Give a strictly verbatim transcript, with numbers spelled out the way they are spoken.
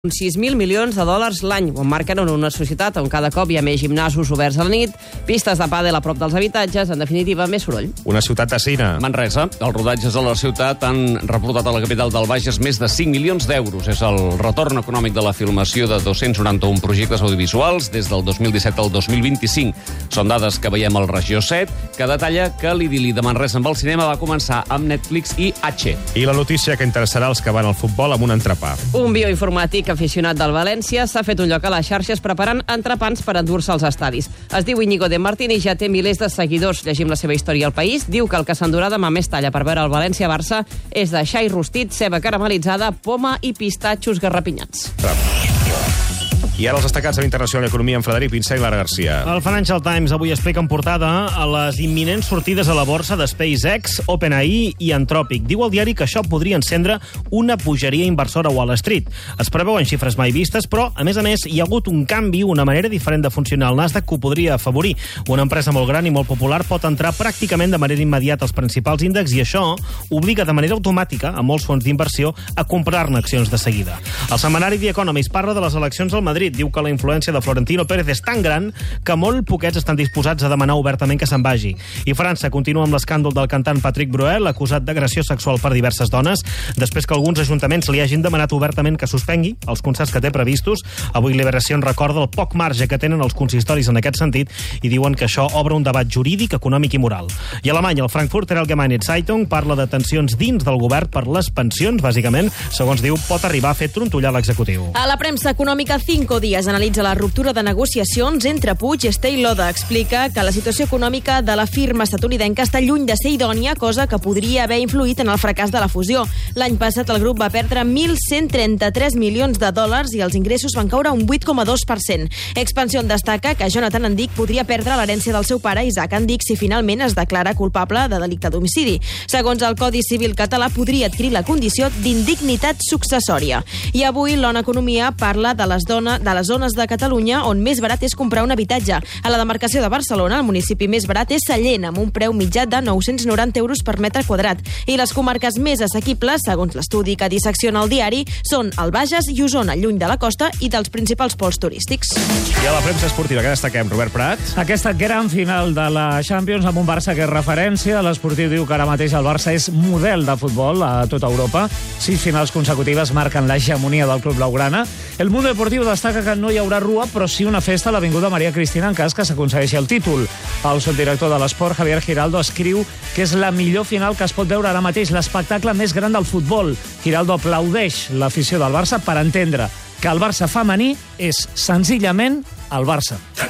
sis mil milions de dòlars l'any, ho emmarquen en una societat on cada cop hi ha més gimnasos oberts a la nit, pistes de pàdel a prop dels habitatges, en definitiva, més soroll. Una ciutat assassina. Manresa. Els rodatges a la ciutat han reportat a la capital del Bages més de cinc milions d'euros. És el retorn econòmic de la filmació de dos-cents noranta-un projectes audiovisuals des del dos mil disset al dos mil vint-i-cinc. Són dades que veiem al Regió set, que detalla que l'idili de Manresa amb el cinema va començar amb Netflix i H. I la notícia que interessarà als que van al futbol amb un entrepà. Un bioinformàtic aficionat del València s'ha fet un lloc a les xarxes preparant entrepans per endur-se als estadis. Es diu Íñigo de Martín i ja té milers de seguidors. Llegim la seva història al País. Diu que el que s'endurà demà més talla per veure el València-Barça és de xai rostit, ceba caramelitzada, poma i pistatxos garrapinyats. Bravo. I ara els destacats de l'Internacional d'Economia amb Frederic Pinsà i Lara Garcia. El Financial Times avui explica en portada a les imminents sortides a la borsa de SpaceX, OpenAI i Anthropic. Diu al diari que això podria encendre una pugeria inversora a Wall Street. Es preveuen xifres mai vistes, però, a més a més, hi ha hagut un canvi, una manera diferent de funcionar al Nasdaq que ho podria afavorir. Una empresa molt gran i molt popular pot entrar pràcticament de manera immediata als principals índexs i això obliga de manera automàtica a molts fons d'inversió a comprar-ne accions de seguida. El setmanari The Economist parla de les eleccions al Madrid. Diu que la influència de Florentino Pérez és tan gran que molt poquets estan disposats a demanar obertament que se'n vagi. I França continua amb l'escàndol del cantant Patrick Bruel, acusat d'agressió sexual per diverses dones, després que alguns ajuntaments li hagin demanat obertament que suspengui els concerts que té previstos. Avui Liberació recorda el poc marge que tenen els consistoris en aquest sentit i diuen que això obre un debat jurídic, econòmic i moral. I a Alemanya, el Frankfurter Allgemeine Zeitung parla de tensions dins del govern per les pensions, bàsicament, segons diu, pot arribar a fer trontollar l'executiu. A la premsa econòmica, Cinco Días analitza la ruptura de negociacions entre Puig i Estée Lauder. Explica que la situació econòmica de la firma estatunidenca està lluny de ser idònia, cosa que podria haver influït en el fracàs de la fusió. L'any passat el grup va perdre mil cent trenta-tres milions de dòlars i els ingressos van caure un vuit coma dos per cent. Expansión destaca que Jonathan Endic podria perdre l'herència del seu pare, Isaac Endic, si finalment es declara culpable de delicte d'homicidi. Segons el Codi Civil català, podria adquirir la condició d'indignitat successòria. I avui l'Ona Economia parla de les, dona, de les zones de Catalunya on més barat és comprar un habitatge. A la demarcació de Barcelona, el municipi més barat és Sallent, amb un preu mitjà de nou-cents noranta euros per metre quadrat. I les comarques més assequibles, segons l'estudi que dissecciona el diari, són el Bages i Osona, lluny de la costa i dels principals pols turístics. I a la premsa esportiva, que destaquem? Robert Prat? Aquesta gran final de la Champions amb un Barça que és referència. L'esportiu diu que ara mateix el Barça és model de futbol a tota Europa. Sis finals consecutives marquen l'hegemonia del club blaugrana. El Mundo Deportivo destaca que no hi haurà rua, però sí una festa a l'Avinguda Maria Cristina en cas que s'aconsegueixi el títol. El subdirector de l'esport, Javier Giraldo, escriu que és la millor final que es pot veure ara mateix, l'espectacle més gran del futbol. Giraldo aplaudeix l'afició del Barça per entendre que el Barça femení és senzillament el Barça.